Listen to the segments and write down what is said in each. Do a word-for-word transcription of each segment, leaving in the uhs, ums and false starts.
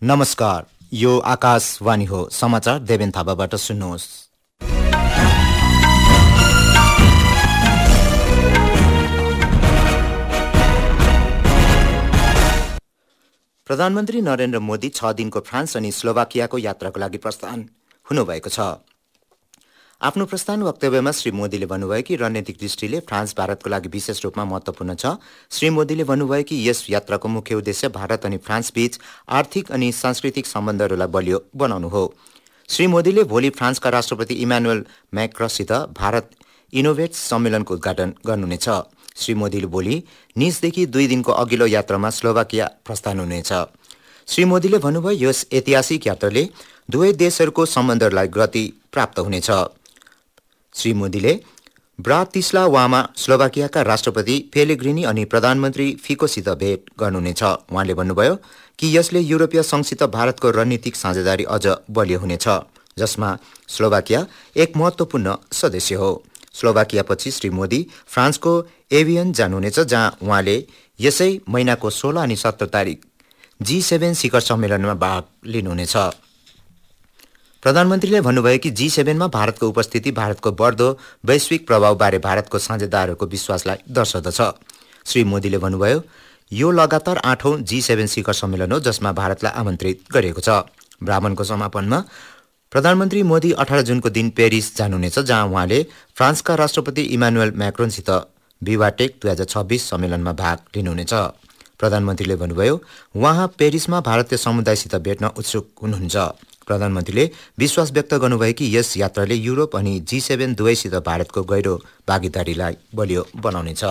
नमस्कार, यो आकाशवाणी हो। समाचार देवेन थापाबाट सुन्नुहोस्। प्रधानमन्त्री नरेन्द्र मोदी छ दिनको फ्रान्स अनि स्लोभाकियाको यात्राको लागि प्रस्थान हुनुभएको छ। आफ्नो प्रस्थान वक्तव्यमा श्री मोदीले भन्नुभयो कि रणनीतिक दृष्टिले फ्रान्स भारतको लागि विशेष रूपमा महत्त्वपूर्ण छ। श्री मोदीले भन्नुभयो कि यस यात्राको मुख्य उद्देश्य भारत अनि फ्रान्स बीच आर्थिक अनि सांस्कृतिक सम्बन्धहरूलाई बलियो बनाउनु हो। श्री मोदीले भोलि फ्रान्सका राष्ट्रपति इमानुएल मैक्रोंसित भारत इनोभेट सम्मेलनको उद्घाटन गर्नुहुनेछ। श्री मोदीले भोलि निसदेखि दुई दिनको अघिल्लो यात्रामा स्लोभाकिया प्रस्थान हुनेछ। श्री मोदीले भन्नुभयो यस ऐतिहासिक यात्राले दुवै देशहरूको सम्बन्धहरूलाई गति प्राप्त हुनेछ। श्री मोदीले ब्रातिस्लावामा स्लोभाकियाका राष्ट्रपति पेलेग्रिनी अनि प्रधानमन्त्री फिकोसित भेट गर्नुहुनेछ। उहाँले भन्नुभयो कि यसले युरोपीय संघसित भारतको रणनीतिक साझेदारी अझ बलियो हुनेछ, जसमा स्लोभाकिया एक महत्त्वपूर्ण सदस्य हो। स्लोभाकियापछि श्री मोदी फ्रान्सको एभियन जानुहुनेछ, जहाँ उहाँले यसै महिनाको सोह्र अनि सत्र तारिक जी सेभेन शिखर सम्मेलनमा भाग लिनुहुनेछ। प्रधानमन्त्रीले भन्नुभयो कि जी सेभेनमा भारतको उपस्थिति भारतको बढ्दो वैश्विक प्रभावबारे भारतको साझेदारहरूको विश्वासलाई दर्शाउँदछ। श्री मोदीले भन्नुभयो यो लगातार आठौं जी सेभेन शिखर सम्मेलन हो, जसमा भारतलाई आमन्त्रित गरिएको छ। भ्रमणको समापनमा प्रधानमन्त्री मोदी अठार जुनको दिन पेरिस जानुहुनेछ, जहाँ उहाँले फ्रान्सका राष्ट्रपति इमानुएल मैक्रोंसित विवाटेक दुई हजार छब्बिस सम्मेलनमा भाग लिनुहुनेछ। प्रधानमन्त्रीले भन्नुभयो उहाँ पेरिसमा भारतीय समुदायसित भेट्न उत्सुक हुनुहुन्छ। प्रधानमन्त्रीले विश्वास व्यक्त गर्नुभयो कि यस यात्राले युरोप अनि जी सेभेन दुवैसित भारतको गहिरो भागीदारीलाई बलियो बनाउनेछ।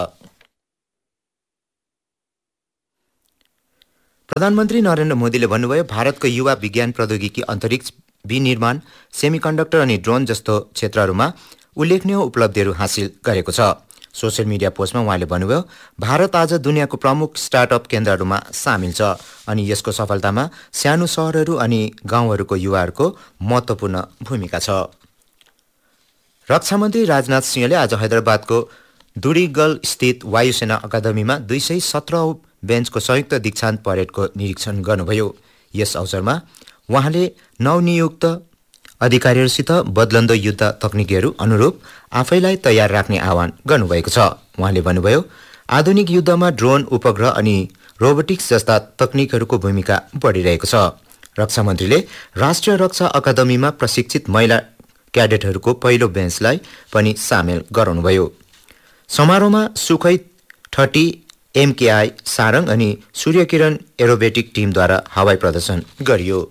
प्रधानमन्त्री नरेन्द्र मोदीले भन्नुभयो भारतको युवा विज्ञान प्रौद्योगिकी, अन्तरिक्ष विनिर्माण, सेमिकन्डक्टर अनि ड्रोन जस्तो क्षेत्रहरूमा उल्लेखनीय उपलब्धिहरू हासिल गरेको छ। सोसियल मिडिया पोस्टमा उहाँले भन्नुभयो भारत आज दुनियाँको प्रमुख स्टार्टअप केन्द्रहरूमा सामेल छ अनि यसको सफलतामा सानो सहरहरू अनि गाउँहरूको युवाहरूको महत्त्वपूर्ण भूमिका छ। रक्षामन्त्री राजनाथ सिंहले आज हैदराबादको डुडिगल स्थित वायुसेना अकादमीमा दुई सय सत्रौं बेन्चको संयुक्त दीक्षान्त परेडको निरीक्षण गर्नुभयो। यस अवसरमा उहाँले नवनियुक्त अधिकारीहरूसित बदलन्दो युद्ध तकनिकीहरू अनुरूप आफैलाई तयार राख्ने आह्वान गर्नुभएको छ। उहाँले भन्नुभयो आधुनिक युद्धमा ड्रोन, उपग्रह अनि रोबोटिक्स जस्ता तकनिकहरूको भूमिका बढिरहेको छ। रक्षा मन्त्रीले राष्ट्रिय रक्षा अकादमीमा प्रशिक्षित महिला क्याडेटहरूको पहिलो बेन्चलाई पनि सामेल गराउनुभयो। समारोहमा सुखोई थर्टी एमकेआई सारङ अनि सूर्यकिरण एरोबेटिक टिमद्वारा हवाई प्रदर्शन गरियो।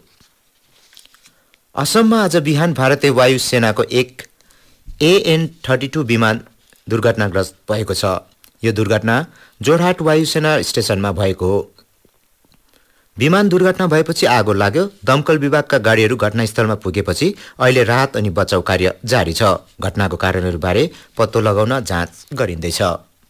असममा आज बिहान भारतीय वायुसेनाको एक एएन थर्टी टू विमान दुर्घटनाग्रस्त भएको छ। यो दुर्घटना जोरहाट वायुसेना स्टेशनमा भएको हो। विमान दुर्घटना भएपछि आगो लाग्यो। दमकल विभागका गाडीहरू घटनास्थलमा पुगेपछि अहिले राहत अनि बचाउ कार्य जारी छ। घटनाको कारणहरूबारे पत्तो लगाउन जाँच गरिँदैछ।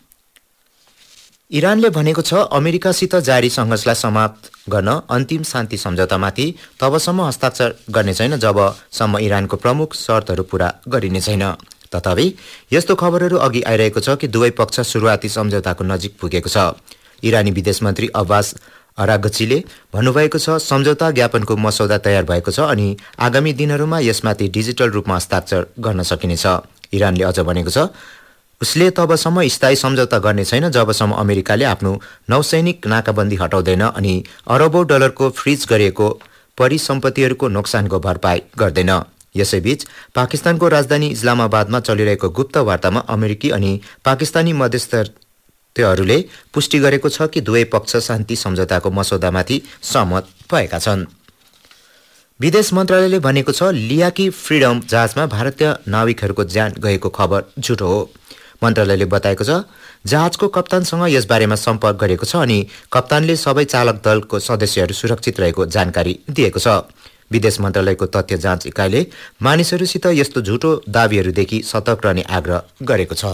इरानले भनेको छ अमेरिकासित जारी सङ्घर्षलाई समाप्त गर्न अन्तिम शान्ति सम्झौतामाथि तबसम्म हस्ताक्षर गर्ने छैन जबसम्म इरानको प्रमुख शर्तहरू पूरा गरिने छैन। तथापि यस्तो खबरहरू अघि आइरहेको छ कि दुवै पक्ष सुरुवाती सम्झौताको नजिक पुगेको छ। इरानी विदेश मन्त्री अब्बास अरागचीले भन्नुभएको छ सम्झौता ज्ञापनको मसौदा तयार भएको छ अनि आगामी दिनहरूमा यसमाथि डिजिटल रूपमा हस्ताक्षर गर्न सकिनेछ। इरानले अझ भनेको छ उसले तबसम्म स्थायी सम्झौता गर्ने छैन जबसम्म अमेरिकाले आफ्नो नौसैनिक नाकाबन्दी हटाउँदैन अनि अरबौं डलरको फ्रिज गरिएको परिसम्पत्तिहरूको नोक्सानको भरपाई गर्दैन। यसैबीच पाकिस्तानको राजधानी इस्लामाबादमा चलिरहेको गुप्त वार्तामा अमेरिकी अनि पाकिस्तानी मध्यस्थहरूले पुष्टि गरेको छ कि दुवै पक्ष शान्ति सम्झौताको मसौदामाथि सहमत भएका छन्। विदेश मन्त्रालयले भनेको छ लियाकी फ्रिडम जहाजमा भारतीय नाविकहरूको ज्यान गएको खबर झुटो हो। मन्त्रालयले बताएको छ जहाजको कप्तानसँग यसबारेमा सम्पर्क गरेको छ अनि कप्तानले सबै चालक दलको सदस्यहरू सुरक्षित रहेको जानकारी दिएको छ। विदेश मन्त्रालयको तथ्य जाँच इकाइले मानिसहरूसित यस्तो झुटो दावीहरूदेखि सतर्क रहने आग्रह गरेको छ।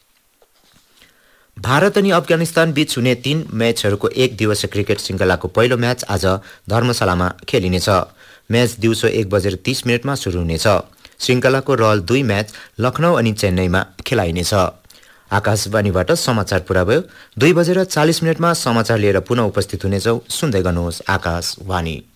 भारत अनि अफगानिस्तान बीच हुने तीन म्याचहरूको एक दिवसीय क्रिकेट श्रृङ्खलाको पहिलो म्याच आज धर्मशालामा खेलिनेछ। म्याच दिउँसो एक बजेर तीस मिनटमा सुरु हुनेछ। श्रृङ्खलाको रहल दुई म्याच लखनऊ अनि चेन्नईमा खेलाइनेछ। आकाशवाणीबाट समाचार पुरा भयो। दुई बजेर चालीस मिनटमा समाचार लिएर पुनः उपस्थित हुनेछौँ। सुन्दै गर्नुहोस् आकाशवाणी।